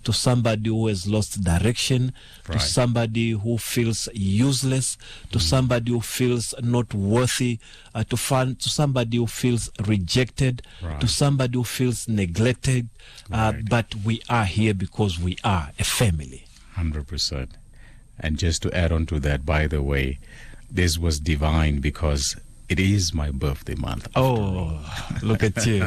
to somebody who has lost direction, to somebody who feels useless, to somebody who feels not worthy, to somebody who feels rejected, to somebody who feels neglected. But we are here because we are a family. 100%. And just to add on to that, by the way, this was divine because it is my birthday month. Oh, look at you.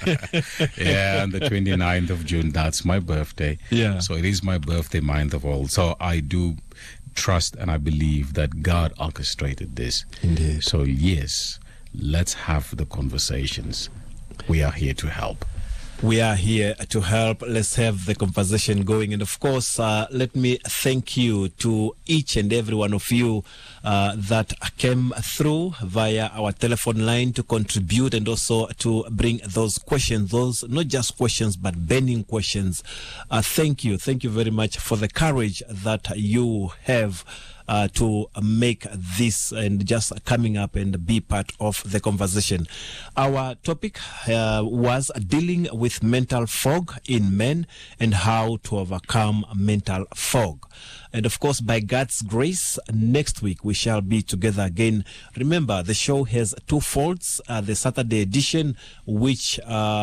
Yeah, on the 29th of June, that's my birthday. Yeah. So it is my birthday month of all. So I do trust and I believe that God orchestrated this. Indeed. So yes, let's have the conversations. We are here to help. We are here to help. Let's have the conversation going. And of course, let me thank you to each and every one of you that came through via our telephone line to contribute and also to bring those questions, those not just questions, but burning questions. Thank you. Thank you very much for the courage that you have to make this and just coming up and be part of the conversation. Our topic was dealing with mental fog in men and how to overcome mental fog. And of course, by God's grace, next week we shall be together again. Remember, the show has two folds. The Saturday edition, which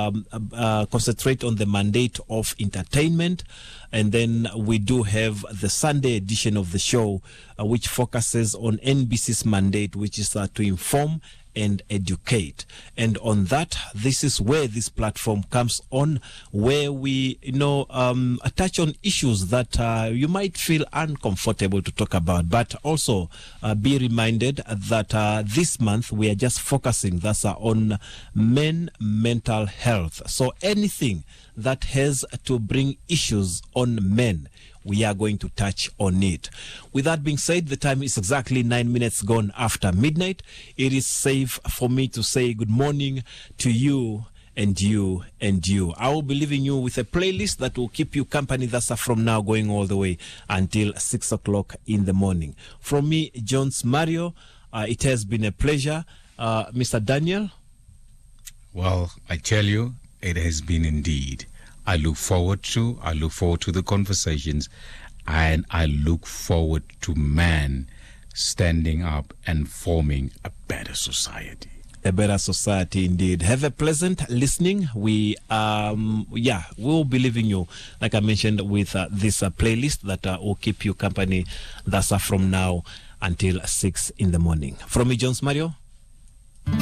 concentrate on the mandate of entertainment. And then we do have the Sunday edition of the show, which focuses on NBC's mandate, which is to inform and educate. And on that, this is where this platform comes on, where we touch on issues that you might feel uncomfortable to talk about, but also be reminded that this month we are just focusing on men mental health. So anything that has to bring issues on men, we are going to touch on it. With that being said, the time is exactly 9 minutes gone after midnight. It is safe for me to say good morning to you and you and you. I will be leaving you with a playlist that will keep you company. That's from now going all the way until 6 o'clock in the morning. From me, Jones Mario, it has been a pleasure. Mr. Daniel? Well, I tell you, it has been indeed. I look forward to the conversations, and I look forward to man standing up and forming a better society. A better society indeed. Have a pleasant listening. We will be leaving you, like I mentioned, with this playlist that will keep you company. That's from now until 6 in the morning. From me, Jones Mario.